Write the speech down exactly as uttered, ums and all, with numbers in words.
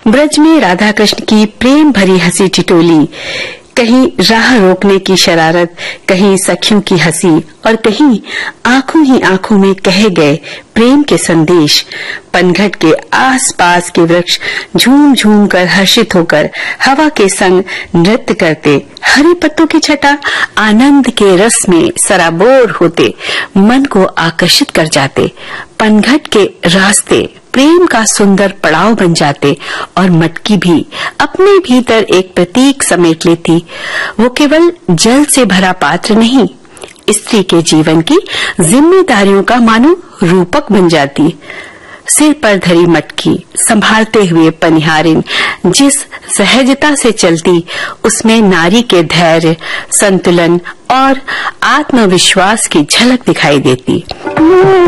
ब्रज में राधा कृष्ण की प्रेम भरी हंसी ठिठोली, कहीं राह रोकने की शरारत, कहीं सखियों की हंसी और कहीं आंखों ही आंखों में कहे गए प्रेम के संदेश। पनघट के आसपास के वृक्ष झूम झूम कर हर्षित होकर हवा के संग नृत्य करते, हरे पत्तों की छटा आनंद के रस में सराबोर होते मन को आकर्षित कर जाते। पनघट के रास्ते प्रेम का सुंदर पड़ाव बन जाते और मटकी भी अपने भीतर एक प्रतीक समेट लेती। वो केवल जल से भरा पात्र नहीं, स्त्री के जीवन की जिम्मेदारियों का मानो रूपक बन जाती। सिर पर धरी मटकी संभालते हुए पनिहारिन जिस सहजता से चलती, उसमें नारी के धैर्य, संतुलन और आत्मविश्वास की झलक दिखाई देती।